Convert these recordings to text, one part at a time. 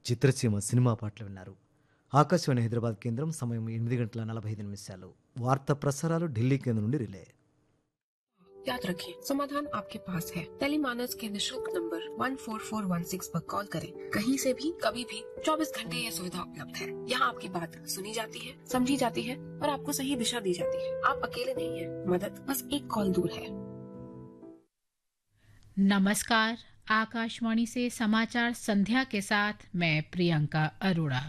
చిత్రసీమ cinema పాటలు విన్నారు. ఆకాశవాణి హైదరాబాద్ కేంద్రం సమయం 8:45. వార్తా ప్రసారాలు ఢిల్లీ కేంద్రం నుండి రిలే. याद रखें, समाधान आपके पास है। टेलीमानस के निशुल्क नंबर 14416 पर कॉल करें। कहीं से भी कभी भी 24 घंटे यह सुविधा उपलब्ध है। यहाँ आपकी बात सुनी जाती है, समझी जाती है और आपको सही दिशा दी जाती है। आप अकेले नहीं हैं, मदद बस एक कॉल दूर है। नमस्कार, आकाशवाणी से समाचार संध्या के साथ मैं प्रियंका अरोड़ा।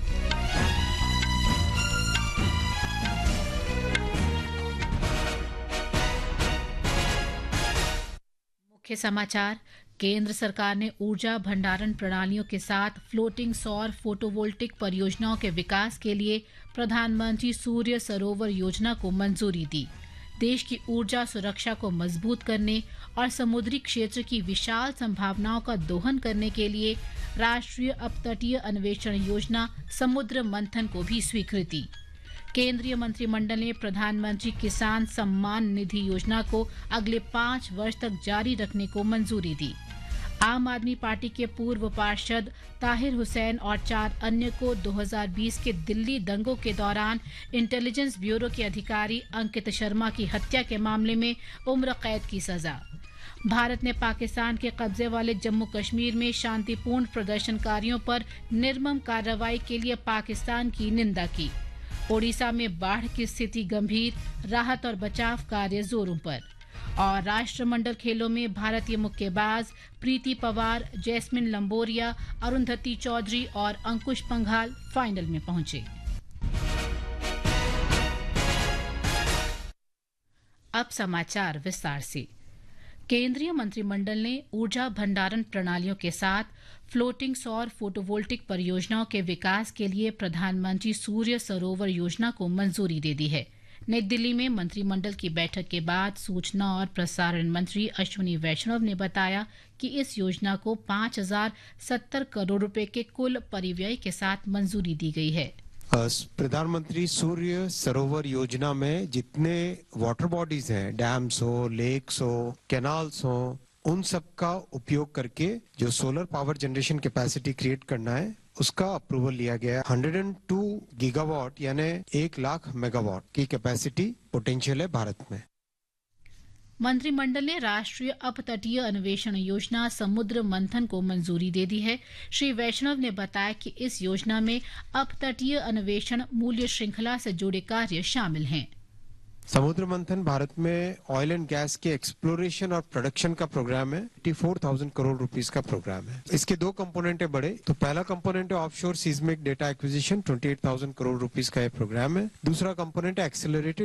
मुख्य समाचार। केंद्र सरकार ने ऊर्जा भंडारण प्रणालियों के साथ फ्लोटिंग सौर फोटोवोल्टिक परियोजनाओं के विकास के लिए प्रधानमंत्री सूर्य सरोवर योजना को मंजूरी दी। देश की ऊर्जा सुरक्षा को मजबूत करने और समुद्री क्षेत्र की विशाल संभावनाओं का दोहन करने के लिए राष्ट्रीय अपतटीय अन्वेषण योजना समुद्र मंथन को भी स्वीकृति। केंद्रीय मंत्रिमंडल ने प्रधानमंत्री किसान सम्मान निधि योजना को अगले 5 वर्ष तक जारी रखने को मंजूरी दी। आम आदमी पार्टी के पूर्व पार्षद ताहिर हुसैन और 4 अन्य को 2020 के दिल्ली दंगों के दौरान इंटेलिजेंस ब्यूरो के अधिकारी अंकित शर्मा की हत्या के मामले में उम्र कैद की सजा। भारत ने पाकिस्तान के कब्जे वाले जम्मू कश्मीर में शांतिपूर्ण प्रदर्शनकारियों पर निर्मम कार्रवाई के लिए पाकिस्तान की निंदा की। ओडिशा में बाढ़ की स्थिति गंभीर, राहत और बचाव कार्य जोरों पर। और राष्ट्रमंडल खेलों में भारतीय मुक्केबाज प्रीति पवार, जैस्मिन लंबोरिया, अरुंधति चौधरी और अंकुश पंघाल फाइनल में पहुंचे। अब समाचार विस्तार से। केंद्रीय मंत्रिमंडल ने ऊर्जा भंडारण प्रणालियों के साथ फ्लोटिंग सौर फोटोवोल्टिक परियोजनाओं के विकास के लिए प्रधानमंत्री सूर्य सरोवर योजना को मंजूरी दे दी है। नई दिल्ली में मंत्रिमंडल की बैठक के बाद सूचना और प्रसारण मंत्री अश्विनी वैष्णव ने बताया कि इस योजना को 5,070 करोड़ रुपए के कुल परिव्यय के साथ मंजूरी दी गई है। प्रधानमंत्री सूर्य सरोवर योजना में जितने वाटर बॉडीज हैं, डैम्स हो, लेक्स हो, कैनाल्स हो, उन सब का उपयोग करके जो solar power generation capacity create करना है उसका अप्रूवल लिया गया है। 102 गीगावाट यानी 1 लाख मेगावाट की कैपेसिटी पोटेंशियल है भारत में। मंत्रिमंडल ने राष्ट्रीय अपतटीय अन्वेषण योजना समुद्र मंथन को मंजूरी दे दी है। श्री वैष्णव ने बताया कि इस योजना में अपतटीय अन्वेषण मूल्य श्रृंखला से जुड़े कार्य शामिल हैं। समुद्र मंथन भारत में ऑयल एंड गैस के एक्सप्लोरेशन और प्रोडक्शन का प्रोग्राम है। 84,000 करोड़ रुपीस का प्रोग्राम है। इसके 2 कंपोनेंट है बड़े। तो पहला कंपोनेंट है offshore seismic data acquisition, 28,000 crore rupees का ये प्रोग्राम है। दूसरा कंपोनेंट है एक्सेलरेटेड